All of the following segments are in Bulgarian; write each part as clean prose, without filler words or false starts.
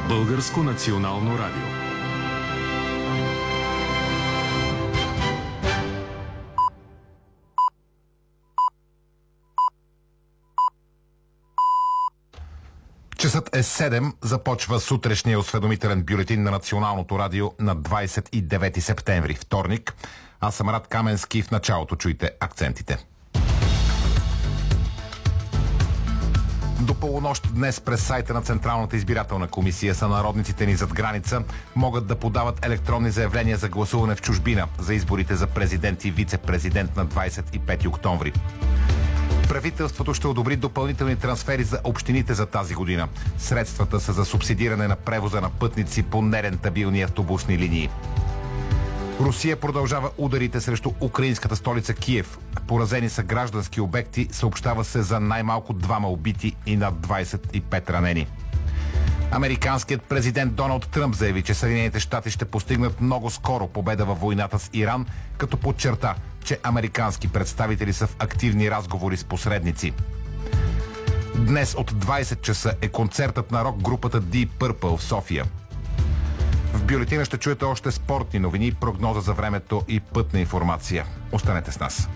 Българско национално радио. Часът е 7, започва сутрешния осведомителен бюлетин на Националното радио на 29 септември, вторник. Аз съм Рад Каменски, в началото чуйте акцентите. До полунощ днес през сайта на Централната избирателна комисия сънародниците ни зад граница могат да подават електронни заявления за гласуване в чужбина за изборите за президент и вице-президент на 25 октомври. Правителството ще одобри допълнителни трансфери за общините за тази година. Средствата са за субсидиране на превоза на пътници по нерентабилни автобусни линии. Русия продължава ударите срещу украинската столица Киев. Поразени са граждански обекти, съобщава се за най-малко 2 убити и над 25 ранени. Американският президент Доналд Тръмп заяви, че Съединените щати ще постигнат много скоро победа във войната с Иран, като подчерта, че американски представители са в активни разговори с посредници. Днес от 20 часа е концертът на рок-групата Deep Purple в София. В бюлетина ще чуете още спортни новини, прогноза за времето и пътна информация. Останете с нас.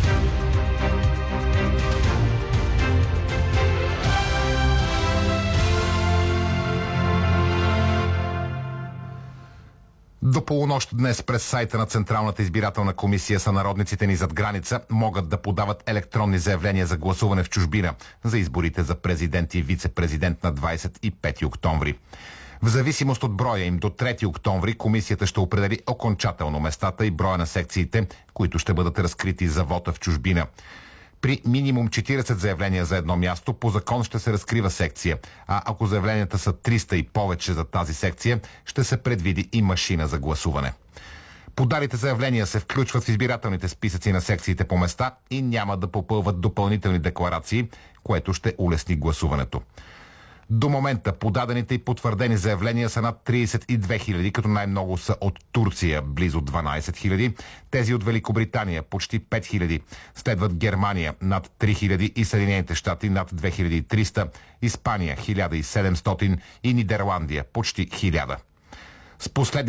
До полунощ днес през сайта на Централната избирателна комисия сънародниците ни зад граница могат да подават електронни заявления за гласуване в чужбина за изборите за президент и вице-президент на 25 октомври. В зависимост от броя им до 3 октомври комисията ще определи окончателно местата и броя на секциите, които ще бъдат разкрити за вота в чужбина. При минимум 40 заявления за едно място по закон ще се разкрива секция, а ако заявленията са 300 и повече за тази секция, ще се предвиди и машина за гласуване. Подалите заявления се включват в избирателните списъци на секциите по места и няма да попълват допълнителни декларации, което ще улесни гласуването. До момента подадените и потвърдени заявления са над 32 000, като най-много са от Турция близо 12 000, тези от Великобритания почти 5 000, следват Германия над 3 000 и Съединените щати над 2300, Испания 1700 и Нидерландия почти 1000. С последни